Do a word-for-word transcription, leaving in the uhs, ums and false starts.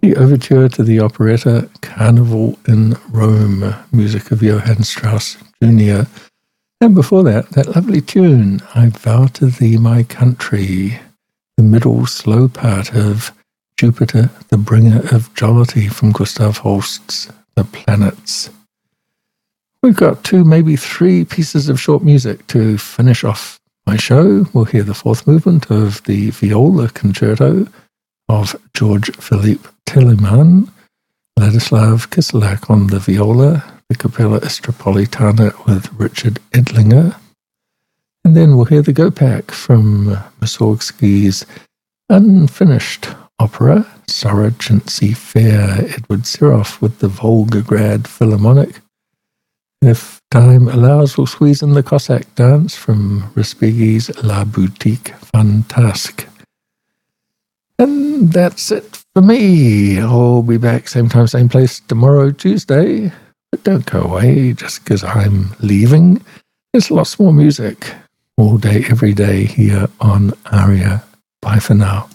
The overture to the operetta Carnival in Rome, music of Johann Strauss Junior And before that, that lovely tune, I Vow to Thee My Country, the middle slow part of Jupiter, the Bringer of Jollity from Gustav Holst's The Planets. We've got two, maybe three pieces of short music to finish off my show. We'll hear the fourth movement of the Viola Concerto of George Philippe Telemann, Ladislav Kiselak on the viola, the Capella Estropolitana with Richard Edlinger, and then we'll hear the Gopak from Mussorgsky's unfinished opera, Soroczynski Fair, Edward Siroff with the Volgograd Philharmonic. If time allows, we'll squeeze in the Cossack dance from Respighi's La Boutique Fantasque. And that's it for me. I'll be back same time, same place tomorrow, Tuesday. But don't go away just because I'm leaving. There's lots more music all day, every day here on Aria. Bye for now.